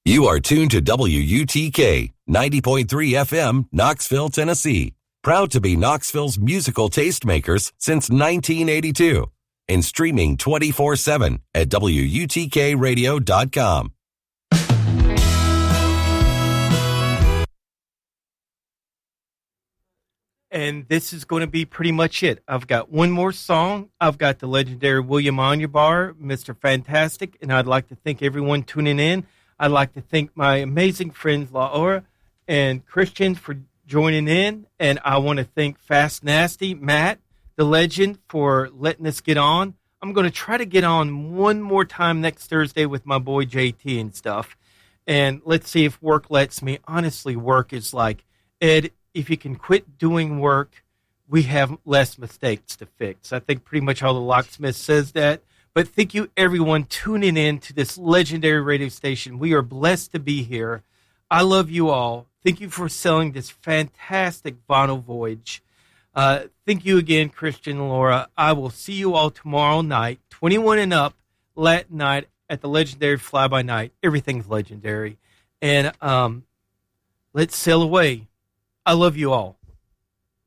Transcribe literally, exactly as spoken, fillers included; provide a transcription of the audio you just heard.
You are tuned to W U T K ninety point three F M, Knoxville, Tennessee. Proud to be Knoxville's musical tastemakers since nineteen eighty-two. And streaming twenty-four seven at W U T K radio dot com. And this is going to be pretty much it. I've got one more song. I've got the legendary William Onyebar, Mister Fantastic, and I'd like to thank everyone tuning in. I'd like to thank my amazing friends Laura and Christian for joining in, and I want to thank Fast Nasty, Matt, the legend, for letting us get on. I'm going to try to get on one more time next Thursday with my boy J T and stuff, and let's see if work lets me. Honestly, work is like, Ed, if you can quit doing work, we have less mistakes to fix. I think pretty much all the locksmith says that. But thank you, everyone, tuning in to this legendary radio station. We are blessed to be here. I love you all. Thank you for selling this fantastic vinyl voyage. Uh, thank you again, Christian and Laura. I will see you all tomorrow night, twenty-one and up, Latin night at the legendary Fly By Night. Everything's legendary. And um, let's sail away. I love you all.